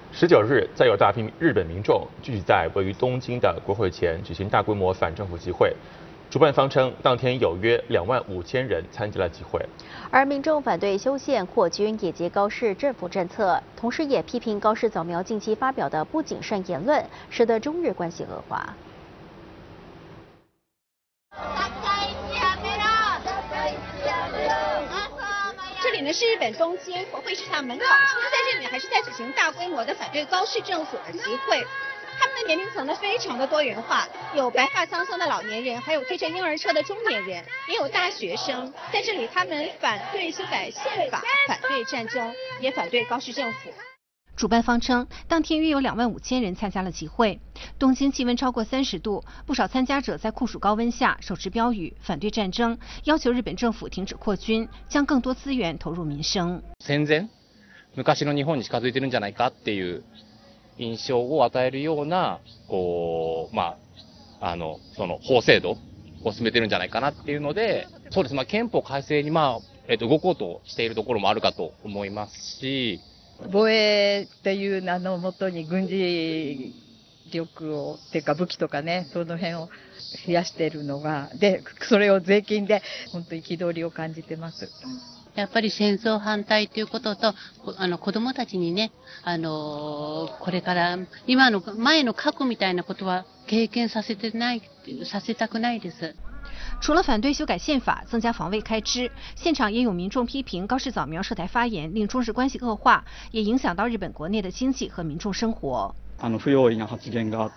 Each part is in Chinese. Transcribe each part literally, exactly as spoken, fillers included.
十九日，再有大批日本民众聚集在位于东京的国会前举行大规模反政府集会。主办方称，当天有约两万五千人参加了集会。 而民众反对修宪扩军，也及高市政府政策，同时也批评高市早苗近期发表的不谨慎言论，使得中日关系恶化。 这里呢是日本东京国会市场门口，今天在这里还是在举行大规模的反对高市政府的集会。他们的年龄层呢非常的多元化，有白发苍苍的老年人，还有推着婴儿车的中年人，也有大学生。在这里，他们反对修改宪法，反对战争，也反对高市政府。 主办方称，当天约有两万五千人参加了集会。东京气温超过三十度，不少参加者在酷暑高温下手持标语反对战争，要求日本政府停止扩军，将更多资源投入民生。 戦前、昔の日本に近づいてるんじゃないかっていう印象を与えるような、こうまああのその法制度を進めてるんじゃないかなっていうので、そうですまあ憲法改正にまあえっと動こうとしているところもあるかと思いますし。 防衛っていう名のもとに軍事力をっていうか武器とかね、その辺を増やしているのが、でそれを税金で本当に憤りを感じてます。 やっぱり戦争反対ということと、あの子どもたちにね、あのこれから今の前の過去みたいなことは経験させてないさせたくないです。 除了反对修改宪法、增加防卫开支，现场也有民众批评高市早苗涉台发言令中日关系恶化，也影响到日本国内的经济和民众生活。 あの不用意な発言があって、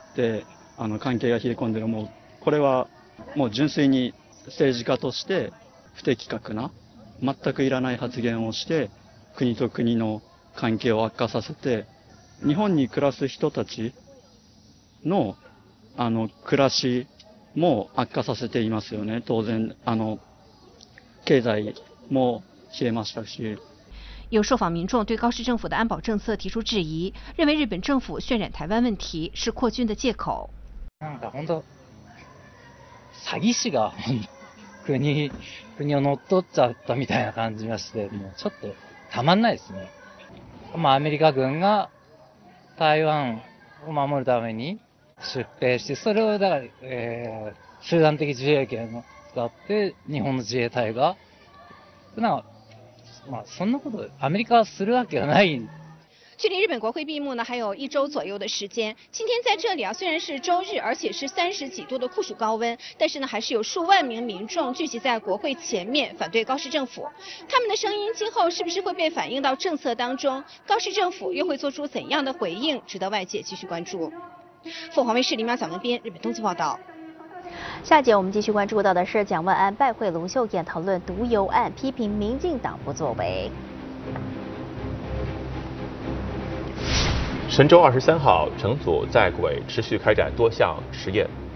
あの関係が冷え込んでるもうこれはもう純粋に政治家として不適格な全くいらない発言をして国と国の関係を悪化させて日本に暮らす人たちのあの暮らしも悪化させていますよね。当然あの経済も冷えましたし。 有受访民众对高市政府的安保政策提出质疑，认为日本政府渲染台湾问题是扩军的借口。 なんか本当詐欺師が国国を乗っ取っちゃったみたいな感じがして、もうちょっとたまんないですね。まあアメリカ軍が台湾を守るために出兵して、それをだから、えー、集団的自衛権を使って日本の自衛隊がなんかまあそんなことアメリカはするわけがない。 距离日本国会闭幕呢还有一周左右的时间。今天在这里啊，虽然是周日，而且是三十几度的酷暑高温，但是呢还是有数万名民众聚集在国会前面反对高市政府。他们的声音今后是不是会被反映到政策当中？高市政府又会做出怎样的回应？值得外界继续关注。凤凰卫视林淼、蒋文斌，日本东京报道。 下节我们继续关注到的是蒋万安拜会卢秀燕，讨论毒油案，批评民进党不作为。 神舟二十三号乘组在轨持续开展多项实验。